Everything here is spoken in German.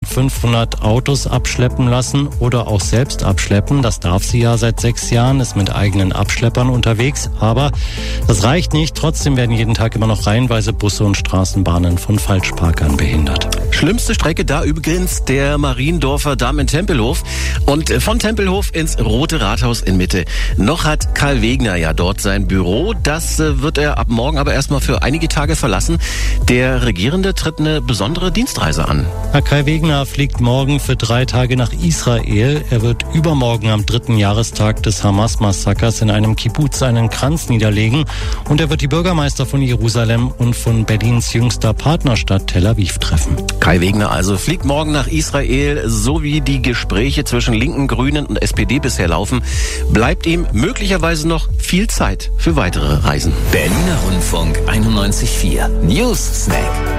500 Autos abschleppen lassen oder auch selbst abschleppen. Das darf sie ja seit 6 Jahren, ist mit eigenen Abschleppern unterwegs. Aber das reicht nicht. Trotzdem werden jeden Tag immer noch reihenweise Busse und Straßenbahnen von Falschparkern behindert. Schlimmste Strecke da übrigens der Mariendorfer Damm in Tempelhof. Und von Tempelhof ins Rote Rathaus in Mitte. Noch hat Karl Wegner ja dort sein Büro. Das wird er ab morgen aber erstmal für einige Tage verlassen. Der Regierende tritt eine besondere Dienstreise an. Herr Kai Wegner fliegt morgen für 3 Tage nach Israel. Er wird übermorgen am 3. Jahrestag des Hamas-Massakers in einem Kibbuz einen Kranz niederlegen. Und er wird die Bürgermeister von Jerusalem und von Berlins jüngster Partnerstadt Tel Aviv treffen. Kai Wegner also fliegt morgen nach Israel, so wie die Gespräche zwischen Linken, Grünen und SPD bisher laufen, bleibt ihm möglicherweise noch viel Zeit für weitere Reisen. Berliner Rundfunk 91.4 News Snack.